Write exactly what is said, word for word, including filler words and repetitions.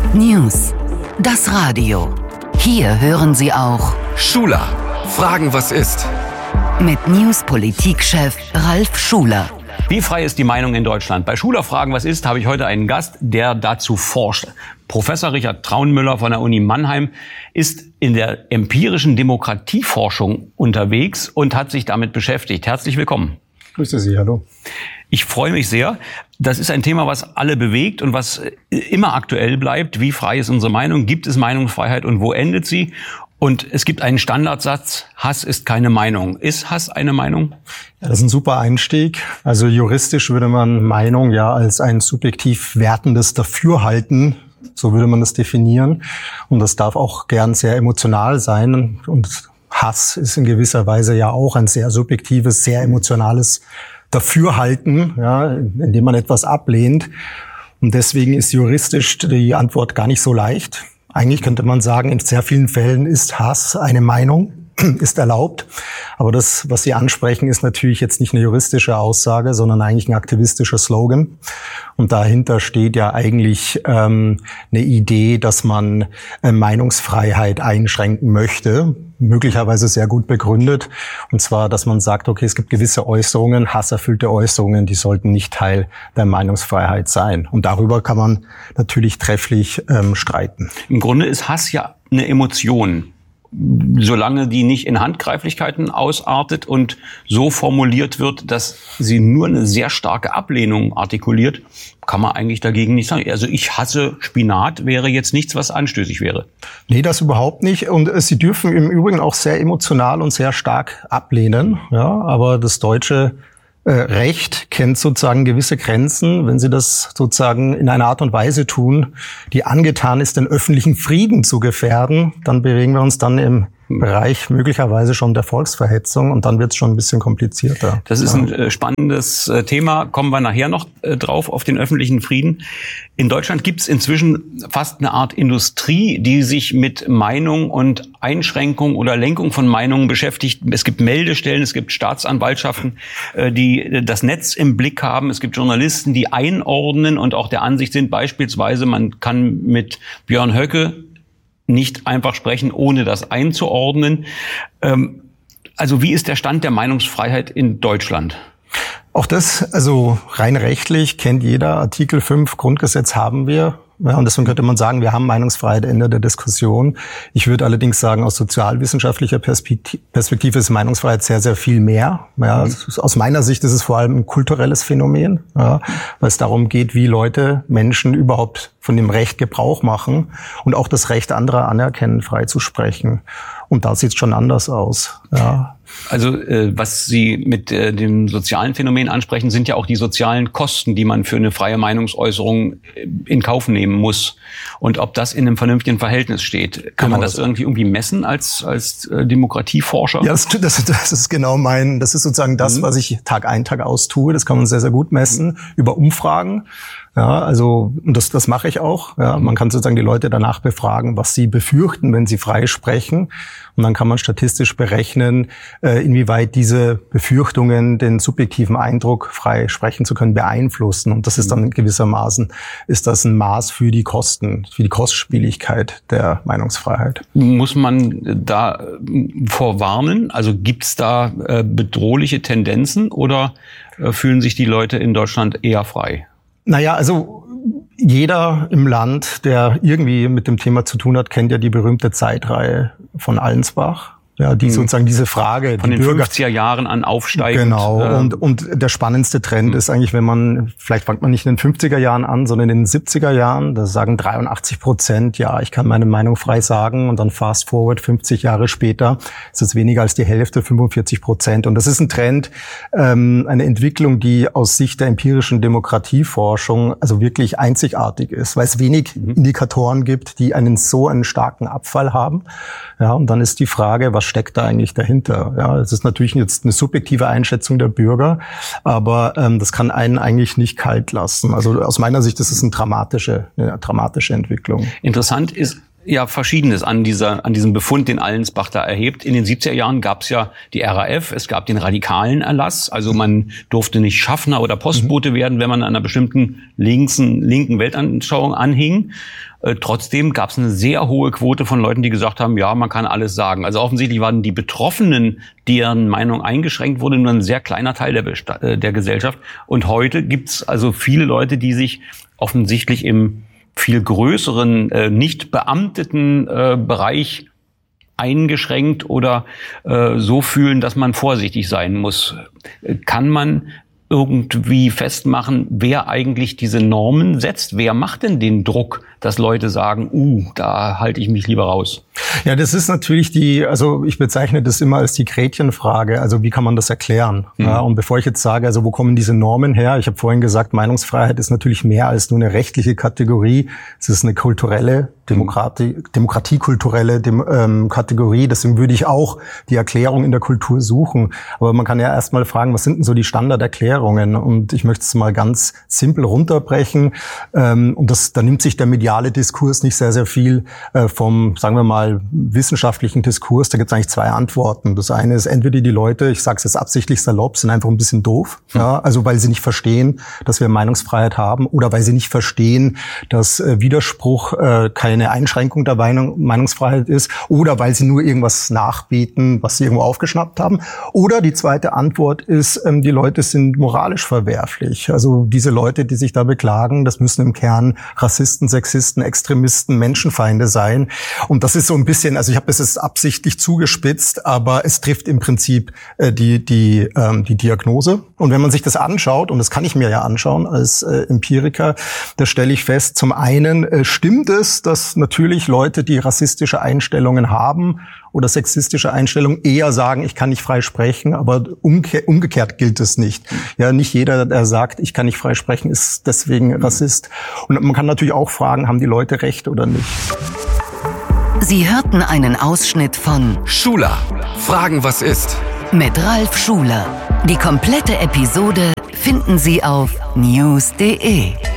News. Das Radio. Hier hören Sie auch Schuler. Fragen, was ist? Mit News-Politikchef Ralf Schuler. Wie frei ist die Meinung in Deutschland? Bei Schuler Fragen, was ist, habe ich heute einen Gast, der dazu forscht. Professor Richard Traunmüller von der Uni Mannheim ist in der empirischen Demokratieforschung unterwegs und hat sich damit beschäftigt. Herzlich willkommen. Grüße Sie, hallo. Ich freue mich sehr. Das ist ein Thema, was alle bewegt und was immer aktuell bleibt. Wie frei ist unsere Meinung? Gibt es Meinungsfreiheit und wo endet sie? Und es gibt einen Standardsatz, Hass ist keine Meinung. Ist Hass eine Meinung? Ja, das ist ein super Einstieg. Also juristisch würde man Meinung ja als ein subjektiv wertendes Dafürhalten, so würde man das definieren. Und das darf auch gern sehr emotional sein. Und Hass ist in gewisser Weise ja auch ein sehr subjektives, sehr emotionales Dafürhalten, ja, indem man etwas ablehnt. Und deswegen ist juristisch die Antwort gar nicht so leicht. Eigentlich könnte man sagen, in sehr vielen Fällen ist Hass eine Meinung, ist erlaubt. Aber das, was Sie ansprechen, ist natürlich jetzt nicht eine juristische Aussage, sondern eigentlich ein aktivistischer Slogan. Und dahinter steht ja eigentlich ähm, eine Idee, dass man äh, Meinungsfreiheit einschränken möchte, möglicherweise sehr gut begründet. Und zwar, dass man sagt, okay, es gibt gewisse Äußerungen, hasserfüllte Äußerungen, die sollten nicht Teil der Meinungsfreiheit sein. Und darüber kann man natürlich trefflich ähm, streiten. Im Grunde ist Hass ja eine Emotion. Solange die nicht in Handgreiflichkeiten ausartet und so formuliert wird, dass sie nur eine sehr starke Ablehnung artikuliert, kann man eigentlich dagegen nicht sagen. Also ich hasse Spinat wäre jetzt nichts, was anstößig wäre. Nee, das überhaupt nicht. Und äh, Sie dürfen im Übrigen auch sehr emotional und sehr stark ablehnen. Ja, aber das deutsche äh, Recht kennt sozusagen gewisse Grenzen. Wenn Sie das sozusagen in einer Art und Weise tun, die angetan ist, den öffentlichen Frieden zu gefährden, dann bewegen wir uns dann im Bereich möglicherweise schon der Volksverhetzung und dann wird es schon ein bisschen komplizierter. Das ist ein äh, spannendes äh, Thema. Kommen wir nachher noch äh, drauf auf den öffentlichen Frieden. In Deutschland gibt es inzwischen fast eine Art Industrie, die sich mit Meinung und Einschränkung oder Lenkung von Meinungen beschäftigt. Es gibt Meldestellen, es gibt Staatsanwaltschaften, äh, die das Netz im Blick haben. Es gibt Journalisten, die einordnen und auch der Ansicht sind, beispielsweise, man kann mit Björn Höcke nicht einfach sprechen, ohne das einzuordnen. Ähm, also wie ist der Stand der Meinungsfreiheit in Deutschland? Auch das, also rein rechtlich kennt jeder, Artikel fünf Grundgesetz haben wir. Ja, und deswegen könnte man sagen, wir haben Meinungsfreiheit, Ende der Diskussion. Ich würde allerdings sagen, aus sozialwissenschaftlicher Perspektive ist Meinungsfreiheit sehr, sehr viel mehr. Ja, aus meiner Sicht ist es vor allem ein kulturelles Phänomen, ja, weil es darum geht, wie Leute, Menschen überhaupt von dem Recht Gebrauch machen und auch das Recht anderer anerkennen, frei zu sprechen. Und da sieht es schon anders aus. Ja. Also äh, was Sie mit äh, dem sozialen Phänomen ansprechen, sind ja auch die sozialen Kosten, die man für eine freie Meinungsäußerung in Kauf nehmen muss. Und ob das in einem vernünftigen Verhältnis steht. Kann genau, man das irgendwie irgendwie messen als als äh, Demokratieforscher? Ja, das, das, das ist genau mein, das ist sozusagen das, mhm. was ich Tag ein, Tag aus tue. Das kann man sehr, sehr gut messen mhm. über Umfragen. Ja, also und das, das mache ich auch. Ja, man kann sozusagen die Leute danach befragen, was sie befürchten, wenn sie frei sprechen. Und dann kann man statistisch berechnen, äh, inwieweit diese Befürchtungen den subjektiven Eindruck, frei sprechen zu können, beeinflussen. Und das ist dann gewissermaßen, ist das ein Maß für die Kosten, für die Kostspieligkeit der Meinungsfreiheit. Muss man da vorwarnen? Also gibt es da äh, bedrohliche Tendenzen oder äh, fühlen sich die Leute in Deutschland eher frei? Naja, also jeder im Land, der irgendwie mit dem Thema zu tun hat, kennt ja die berühmte Zeitreihe von Allensbach. Ja, die sozusagen diese Frage, von die den Bürger, fünfziger Jahren an aufsteigend. Genau. Äh, und und der spannendste Trend mhm. ist eigentlich, wenn man, vielleicht fängt man nicht in den fünfziger Jahren an, sondern in den siebziger Jahren, da sagen dreiundachtzig Prozent, ja, ich kann meine Meinung frei sagen, und dann fast forward fünfzig Jahre später ist es weniger als die Hälfte, fünfundvierzig Prozent. Und das ist ein Trend, ähm, eine Entwicklung, die aus Sicht der empirischen Demokratieforschung also wirklich einzigartig ist, weil es wenig mhm. Indikatoren gibt, die einen so einen starken Abfall haben. Ja, und dann ist die Frage, was steckt da eigentlich dahinter? Ja, es ist natürlich jetzt eine subjektive Einschätzung der Bürger, aber ähm, das kann einen eigentlich nicht kalt lassen. Also aus meiner Sicht ist es eine dramatische, eine dramatische Entwicklung. Interessant ist ja Verschiedenes an dieser, an diesem Befund, den Allensbach da erhebt. In den siebziger Jahren gab es ja die R A F, es gab den radikalen Erlass, also man durfte nicht Schaffner oder Postbote mhm. werden, wenn man an einer bestimmten linken, linken Weltanschauung anhing. Äh, trotzdem gab es eine sehr hohe Quote von Leuten, die gesagt haben, ja, man kann alles sagen. Also offensichtlich waren die Betroffenen, deren Meinung eingeschränkt wurde, nur ein sehr kleiner Teil der, Besta- äh, der Gesellschaft. Und heute gibt's also viele Leute, die sich offensichtlich im viel größeren, äh, nicht beamteten äh, Bereich eingeschränkt oder äh, so fühlen, dass man vorsichtig sein muss. Kann man irgendwie festmachen, wer eigentlich diese Normen setzt? Wer macht denn den Druck, dass Leute sagen, uh, da halte ich mich lieber raus? Ja, das ist natürlich die, also ich bezeichne das immer als die Gretchenfrage. Also wie kann man das erklären? Mhm. Ja, und bevor ich jetzt sage, also wo kommen diese Normen her? Ich habe vorhin gesagt, Meinungsfreiheit ist natürlich mehr als nur eine rechtliche Kategorie. Es ist eine kulturelle, Demokratie, demokratiekulturelle Dem, ähm, Kategorie. Deswegen würde ich auch die Erklärung in der Kultur suchen. Aber man kann ja erstmal fragen, was sind denn so die Standarderklärungen? Und ich möchte es mal ganz simpel runterbrechen. Ähm, und das, da nimmt sich der mediale Diskurs nicht sehr, sehr viel äh, vom, sagen wir mal, wissenschaftlichen Diskurs. Da gibt es eigentlich zwei Antworten. Das eine ist, entweder die Leute, ich sage es jetzt absichtlich salopp, sind einfach ein bisschen doof. Hm. Ja, also weil sie nicht verstehen, dass wir Meinungsfreiheit haben oder weil sie nicht verstehen, dass äh, Widerspruch äh, keine Einschränkung der Meinung, Meinungsfreiheit ist oder weil sie nur irgendwas nachbeten, was sie irgendwo aufgeschnappt haben. Oder die zweite Antwort ist, ähm, die Leute sind moralisch verwerflich. Also diese Leute, die sich da beklagen, das müssen im Kern Rassisten, Sexisten, Extremisten, Menschenfeinde sein. Und das ist so ein bisschen, also ich habe das jetzt absichtlich zugespitzt, aber es trifft im Prinzip äh, die die ähm, die Diagnose. Und wenn man sich das anschaut, und das kann ich mir ja anschauen als äh, Empiriker, da stelle ich fest, zum einen äh, stimmt es, dass natürlich Leute, die rassistische Einstellungen haben oder sexistische Einstellungen, eher sagen, ich kann nicht frei sprechen, aber umge- umgekehrt gilt es nicht. Ja, nicht jeder, der sagt, ich kann nicht frei sprechen, ist deswegen Rassist. Und man kann natürlich auch fragen, haben die Leute recht oder nicht? Sie hörten einen Ausschnitt von Schuler, Fragen, was ist? Mit Ralf Schuler. Die komplette Episode finden Sie auf news punkt de.